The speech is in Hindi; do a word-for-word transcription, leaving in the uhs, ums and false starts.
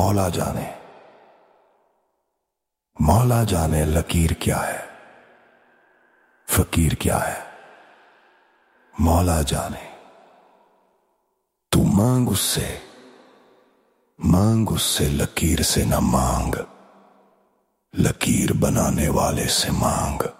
मौला जाने, मौला जाने लकीर क्या है, फकीर क्या है, मौला जाने। तू मांग उससे, मांग उससे, लकीर से न मांग, लकीर बनाने वाले से मांग।